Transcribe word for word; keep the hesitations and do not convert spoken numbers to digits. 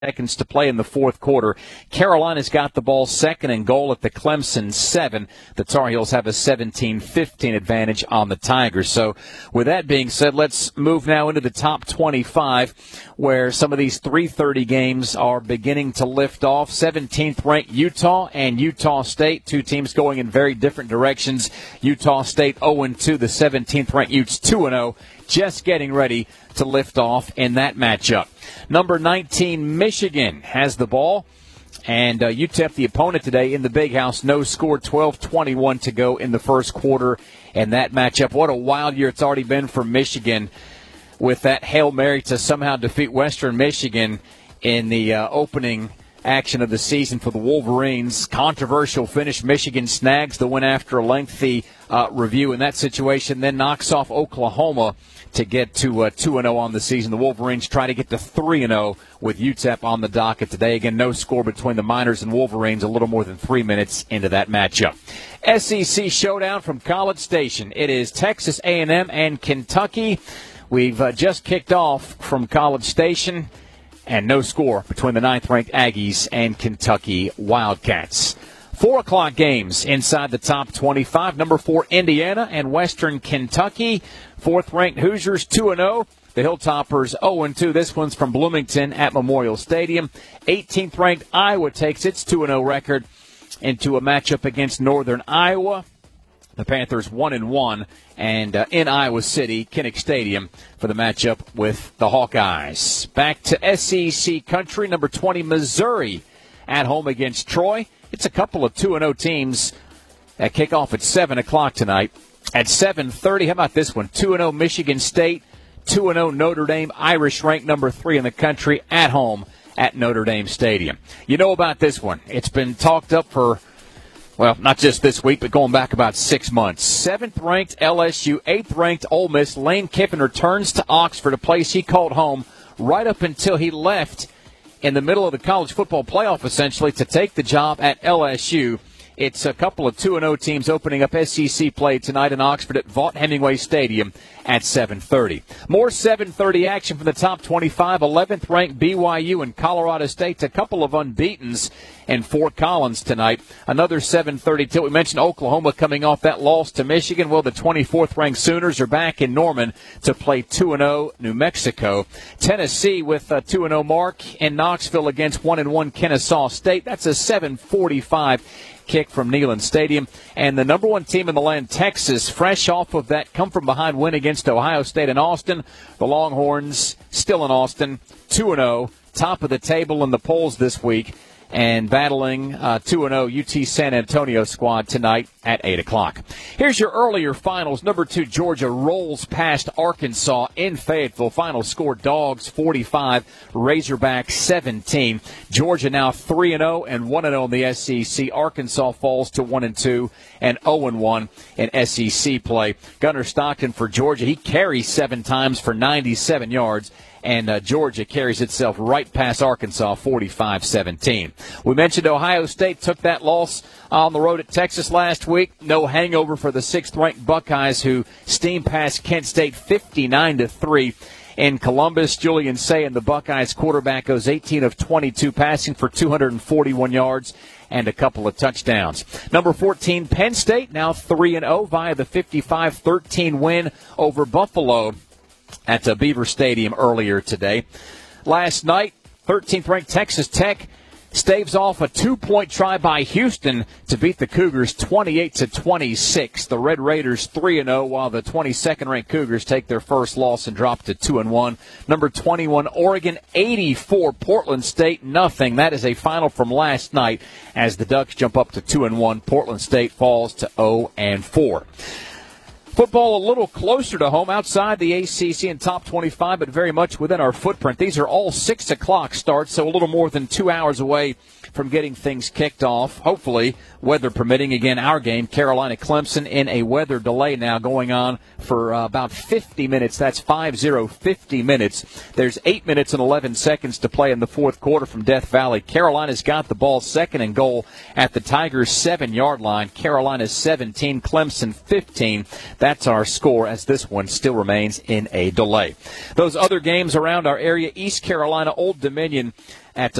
Seconds to play in the fourth quarter. Carolina's got the ball second and goal at the Clemson seven. The Tar Heels have a seventeen fifteen advantage on the Tigers. So with that being said, let's move now into the top twenty-five, where some of these three thirty games are beginning to lift off. seventeenth ranked Utah and Utah State, two teams going in very different directions. Utah State oh and two, the seventeenth ranked Utes two and oh. Just getting ready to lift off in that matchup. Number nineteen, Michigan has the ball. And uh, U T E P, the opponent today in the Big House, no score, twelve twenty-one to go in the first quarter. And that matchup, what a wild year it's already been for Michigan with that Hail Mary to somehow defeat Western Michigan in the uh, opening action of the season for the Wolverines. Controversial finish. Michigan snags the win after a lengthy uh, review in that situation, then knocks off Oklahoma to get to uh, two and oh on the season. The Wolverines try to get to three and oh with U T E P on the docket today. Again, no score between the Miners and Wolverines, a little more than three minutes into that matchup. S E C showdown from College Station. It is Texas A and M and Kentucky. We've uh, just kicked off from College Station, and no score between the ninth-ranked Aggies and Kentucky Wildcats. Four o'clock games inside the top twenty-five. Number four, Indiana and Western Kentucky. Fourth-ranked Hoosiers two and oh. The Hilltoppers oh and two. This one's from Bloomington at Memorial Stadium. eighteenth-ranked Iowa takes its two and oh record into a matchup against Northern Iowa. The Panthers one and one, and uh, in Iowa City, Kinnick Stadium, for the matchup with the Hawkeyes. Back to S E C country, number twenty, Missouri, at home against Troy. It's a couple of two and oh teams that kick off at seven o'clock tonight. At seven thirty, how about this one? two and oh Michigan State, two and oh Notre Dame, Irish ranked number three in the country, at home at Notre Dame Stadium. You know about this one. It's been talked up for, well, not just this week, but going back about six months. Seventh-ranked L S U, eighth-ranked Ole Miss. Lane Kiffin returns to Oxford, a place he called home right up until he left in the middle of the college football playoff, essentially, to take the job at L S U. It's a couple of two and oh teams opening up S E C play tonight in Oxford at Vaught-Hemingway Stadium at seven thirty. More seven thirty action from the top twenty-five. eleventh-ranked B Y U and Colorado State, a couple of unbeatens in Fort Collins tonight. Another seven thirty till we mentioned Oklahoma coming off that loss to Michigan. Well, the twenty-fourth-ranked Sooners are back in Norman to play two and oh New Mexico. Tennessee with a two and oh mark in Knoxville against one and one Kennesaw State. That's a seven forty-five kick from Neyland Stadium. And the number one team in the land, Texas, fresh off of that come-from-behind win against Ohio State in Austin. The Longhorns still in Austin, two and oh, top of the table in the polls this week, and battling uh, two and oh U T San Antonio squad tonight at eight o'clock. Here's your earlier finals. Number two, Georgia rolls past Arkansas in Fayetteville. Final score, Dogs forty-five, Razorbacks seventeen. Georgia now three and oh and one and oh in the S E C. Arkansas falls to one and two and oh and one in S E C play. Gunnar Stockton for Georgia. He carries seven times for ninety-seven yards. And uh, Georgia carries itself right past Arkansas, forty-five seventeen. We mentioned Ohio State took that loss on the road at Texas last week. No hangover for the sixth-ranked Buckeyes, who steamed past Kent State fifty-nine to three. In Columbus, Julian Sayin, the Buckeyes quarterback, goes eighteen of twenty-two, passing for two hundred forty-one yards and a couple of touchdowns. Number fourteen, Penn State, now three and oh via the fifty-five thirteen win over Buffalo at uh, Beaver Stadium earlier today. Last night, thirteenth-ranked Texas Tech staves off a two-point try by Houston to beat the Cougars twenty-eight to twenty-six. The Red Raiders three and oh, while the twenty-second-ranked Cougars take their first loss and drop to two and one. Number twenty-one, Oregon eighty-four, Portland State nothing. That is a final from last night as the Ducks jump up to two and one. Portland State falls to oh and four. Football a little closer to home outside the A C C and top twenty-five, but very much within our footprint. These are all six o'clock starts, so a little more than two hours away from getting things kicked off. Hopefully, weather permitting. Again, our game, Carolina-Clemson, in a weather delay now going on for uh, about fifty minutes. That's five zero, fifty minutes. There's eight minutes and eleven seconds to play in the fourth quarter from Death Valley. Carolina's got the ball second and goal at the Tigers' seven-yard line. Carolina seventeen, Clemson fifteen. That's our score, as this one still remains in a delay. Those other games around our area, East Carolina, Old Dominion,